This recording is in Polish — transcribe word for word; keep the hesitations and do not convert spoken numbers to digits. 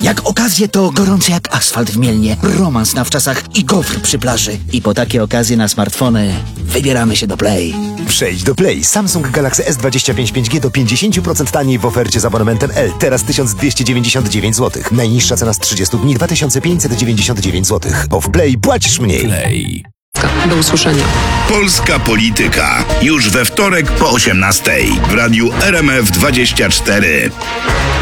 Jak okazje to gorące jak asfalt w Mielnie, romans na wczasach i gofr przy plaży. I po takie okazje na smartfony wybieramy się do Play. Przejdź do Play. Samsung Galaxy S dwadzieścia pięć pięć G do pięćdziesiąt procent taniej w ofercie z abonamentem L. Teraz tysiąc dwieście dziewięćdziesiąt dziewięć złotych. Najniższa cena z trzydziestu dni dwa tysiące pięćset dziewięćdziesiąt dziewięć złotych. Bo w Play płacisz mniej. Play. Do usłyszenia. Polska Polityka. Już we wtorek po osiemnastej w radiu R M F dwadzieścia cztery.